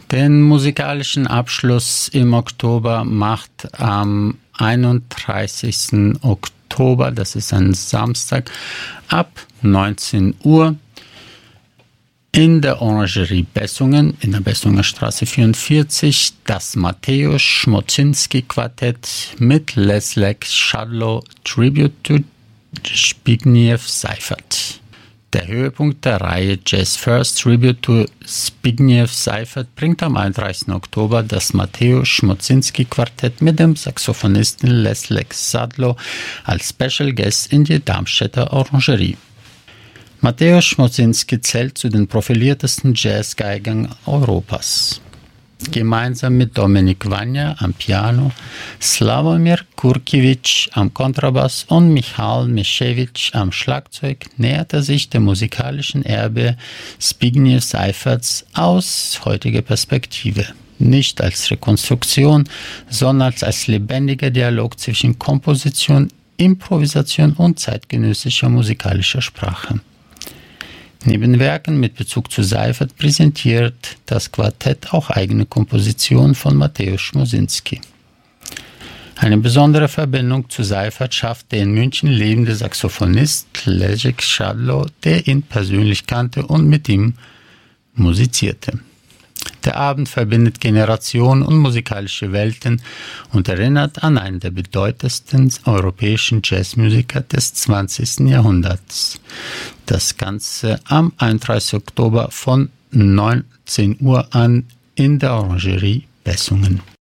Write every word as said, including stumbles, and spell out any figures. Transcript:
Den musikalischen Abschluss im Oktober macht am einunddreißigsten Oktober, das ist ein Samstag, ab neunzehn Uhr in der Orangerie Bessungen, in der Bessunger Straße vierundvierzig, das Mateusz Szmociński Quartett mit Leszek Szadło Tribute to Zbigniew Seifert. Der Höhepunkt der Reihe Jazz First Tribute to Zbigniew Seifert bringt am einunddreißigsten Oktober das Mateusz Szmociński Quartett mit dem Saxophonisten Leszek Szadło als Special Guest in die Darmstädter Orangerie. Mateusz Szmociński zählt zu den profiliertesten Jazzgeigern Europas. Gemeinsam mit Dominik Vanya am Piano, Slawomir Kurkiewicz am Kontrabass und Michal Mischewitsch am Schlagzeug nähert er sich dem musikalischen Erbe Zbigniew Seiferts aus heutiger Perspektive. Nicht als Rekonstruktion, sondern als lebendiger Dialog zwischen Komposition, Improvisation und zeitgenössischer musikalischer Sprache. Neben Werken mit Bezug zu Seifert präsentiert das Quartett auch eigene Kompositionen von Mateusz Szmociński. Eine besondere Verbindung zu Seifert schafft der in München lebende Saxophonist Leszek Szadło, der ihn persönlich kannte und mit ihm musizierte. Der Abend verbindet Generationen und musikalische Welten und erinnert an einen der bedeutendsten europäischen Jazzmusiker des zwanzigsten Jahrhunderts. Das Ganze am einunddreißigsten Oktober von neunzehn Uhr an in der Orangerie Bessungen.